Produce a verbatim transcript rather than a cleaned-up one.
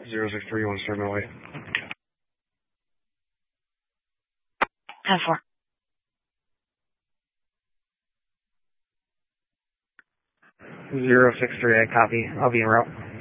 zero six three, one seven away. ten four. zero six three, I copy. I'll be en route.